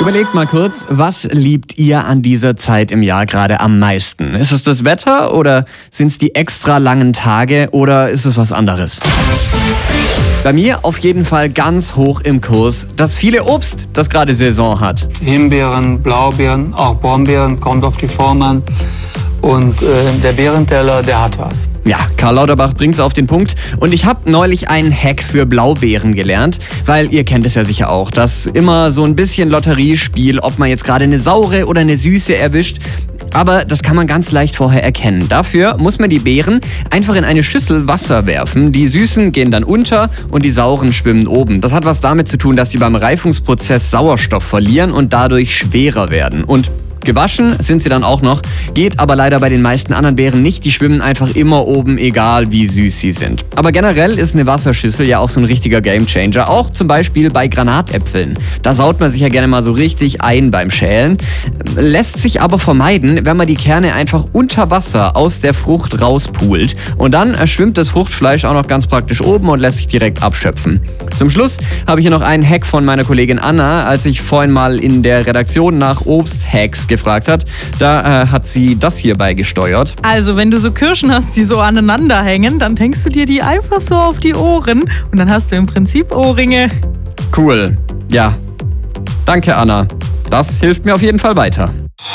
Überlegt mal kurz, was liebt ihr an dieser Zeit im Jahr gerade am meisten? Ist es das Wetter oder sind es die extra langen Tage oder ist es was anderes? Bei mir auf jeden Fall ganz hoch im Kurs das viele Obst, das gerade Saison hat. Himbeeren, Blaubeeren, auch Brombeeren, kommt auf die Form an. Und der Beerenteller, der hat was. Ja, Karl Lauterbach bringt's auf den Punkt. Und ich habe neulich einen Hack für Blaubeeren gelernt, weil ihr kennt es ja sicher auch, dass immer so ein bisschen Lotteriespiel, ob man jetzt gerade eine saure oder eine süße erwischt. Aber das kann man ganz leicht vorher erkennen. Dafür muss man die Beeren einfach in eine Schüssel Wasser werfen. Die Süßen gehen dann unter und die Sauren schwimmen oben. Das hat was damit zu tun, dass sie beim Reifungsprozess Sauerstoff verlieren und dadurch schwerer werden. Und gewaschen sind sie dann auch noch, geht aber leider bei den meisten anderen Beeren nicht. Die schwimmen einfach immer oben, egal wie süß sie sind. Aber generell ist eine Wasserschüssel ja auch so ein richtiger Gamechanger. Auch zum Beispiel bei Granatäpfeln. Da saut man sich ja gerne mal so richtig ein beim Schälen. Lässt sich aber vermeiden, wenn man die Kerne einfach unter Wasser aus der Frucht rauspult. Und dann schwimmt das Fruchtfleisch auch noch ganz praktisch oben und lässt sich direkt abschöpfen. Zum Schluss habe ich hier noch einen Hack von meiner Kollegin Anna, als ich vorhin mal in der Redaktion nach Obsthacks gefragt hat. Da hat sie das hier beigesteuert. Also wenn du so Kirschen hast, die so aneinander hängen, dann hängst du dir die einfach so auf die Ohren und dann hast du im Prinzip Ohrringe. Cool. Ja. Danke, Anna. Das hilft mir auf jeden Fall weiter.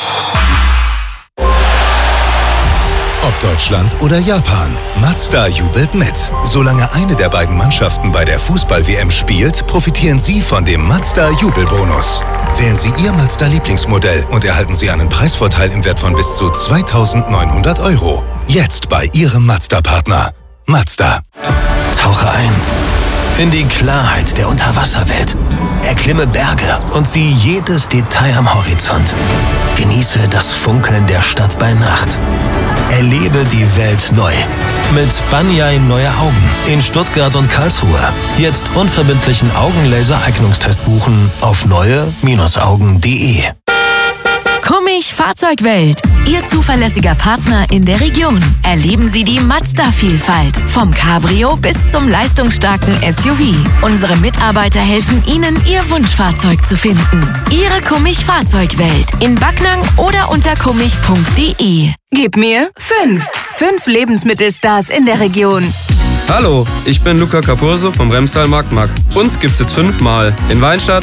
Ob Deutschland oder Japan, Mazda jubelt mit. Solange eine der beiden Mannschaften bei der Fußball-WM spielt, profitieren Sie von dem Mazda-Jubelbonus. Wählen Sie Ihr Mazda-Lieblingsmodell und erhalten Sie einen Preisvorteil im Wert von bis zu 2.900 €. Jetzt bei Ihrem Mazda-Partner. Mazda. Tauche ein in die Klarheit der Unterwasserwelt. Erklimme Berge und sieh jedes Detail am Horizont. Genieße das Funkeln der Stadt bei Nacht. Erlebe die Welt neu. Mit Banjai Neue Augen in Stuttgart und Karlsruhe. Jetzt unverbindlichen Augenlaser-Eignungstest buchen auf neue-augen.de. Kummich Fahrzeugwelt, Ihr zuverlässiger Partner in der Region. Erleben Sie die Mazda-Vielfalt, vom Cabrio bis zum leistungsstarken SUV. Unsere Mitarbeiter helfen Ihnen, Ihr Wunschfahrzeug zu finden. Ihre Kummich Fahrzeugwelt in Backnang oder unter kummich.de. Gib mir 5. 5 Lebensmittelstars in der Region. Hallo, ich bin Luca Capurso vom Remstal Marktmarkt. Uns gibt's jetzt 5-mal. In Weinstadt,